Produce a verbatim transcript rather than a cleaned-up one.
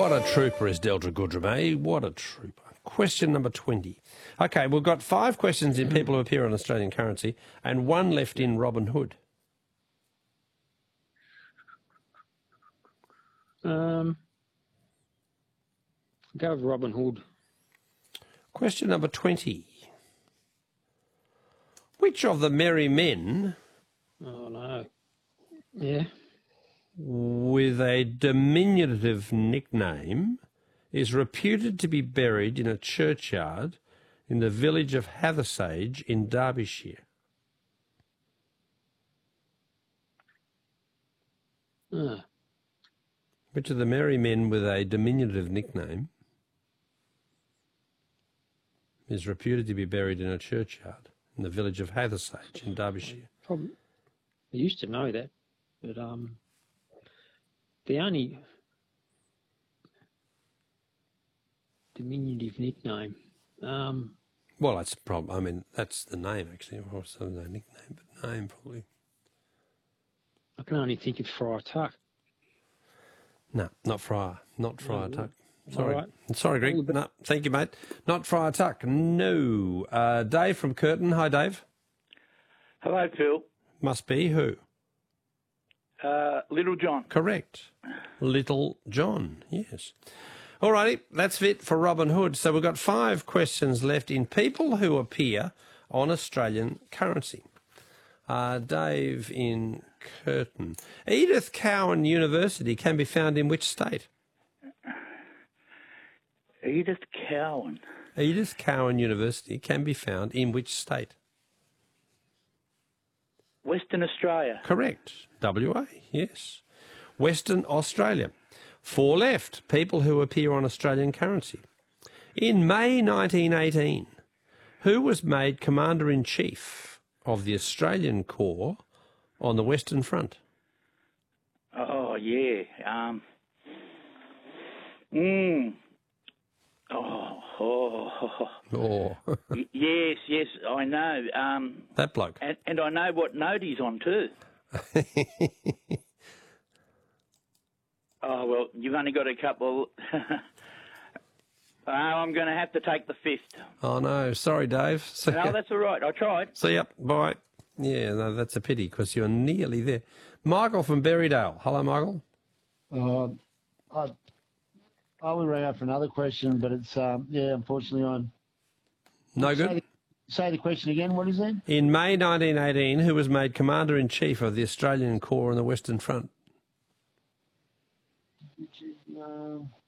What a trooper is Delta Goodrum, eh? What a trooper. Question number twenty. Okay, we've got five questions in people who appear on Australian currency and one left in Robin Hood. Um, go with Robin Hood. Question number twenty. Which of the merry men Oh, no. Yeah. with a diminutive nickname is reputed to be buried in a churchyard in the village of Hathersage in Derbyshire? Ah. Which of the merry men with a diminutive nickname is reputed to be buried in a churchyard in the village of Hathersage in Derbyshire? Probably. I used to know that, but um, the only diminutive nickname. Um, Well, that's a problem. I mean, that's the name, actually. Or so no nickname, but name probably. I can only think of Friar Tuck. No, not Friar. Not Friar No, Tuck. Sorry. all right. Sorry, Greg. All the- No, thank you, mate. Not Friar Tuck. No. Uh, Dave from Curtin. Hi, Dave. Hello, Phil. Must be who? Uh, Little John. Correct. Little John, yes. All righty, that's it for Robin Hood. So we've got five questions left in people who appear on Australian currency. Uh, Dave in Curtin. Edith Cowan University can be found in which state? Edith Cowan. Edith Cowan University can be found in which state? Western Australia. Correct. W A, yes. Western Australia. Four left, people who appear on Australian currency. In May nineteen eighteen, who was made Commander-in-Chief of the Australian Corps on the Western Front? Oh, yeah. Um. Mm. Oh, oh, oh. Oh, Y- yes, yes, I know. Um, that bloke. and, and I know what note he's on too. Oh, well, you've only got a couple. Oh, I'm going to have to take the fifth. Oh, no. Sorry, Dave. See No, ya. that's all right. I tried. See ya. Bye. Yeah, no, that's a pity because you're nearly there. Michael from Berrydale. Hello, Michael. Uh, I, I would ring up for another question, but it's, um, yeah, unfortunately on. No Say good? the, say the question again, what is it? In May nineteen eighteen, who was made Commander-in-Chief of the Australian Corps on the Western Front? Which is, um,